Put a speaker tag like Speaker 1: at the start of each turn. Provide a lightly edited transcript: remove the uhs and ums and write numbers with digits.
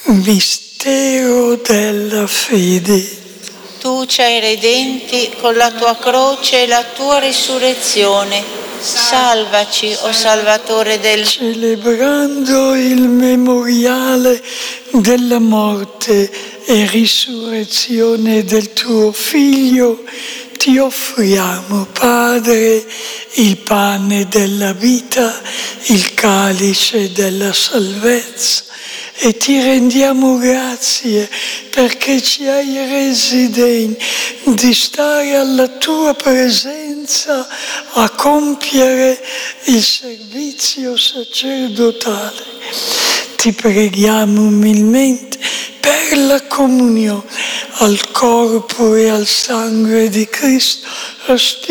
Speaker 1: Mistero della fede.
Speaker 2: Tu ci hai redenti con la tua croce e la tua risurrezione. Salvaci, o Salvatore del...
Speaker 1: Celebrando il memoriale della morte e risurrezione del tuo Figlio, ti offriamo, Padre, il pane della vita, il calice della salvezza, e ti rendiamo grazie perché ci hai resi degni di stare alla tua presenza a compiere il servizio sacerdotale. Ti preghiamo umilmente per la comunione al corpo e al sangue di Cristo,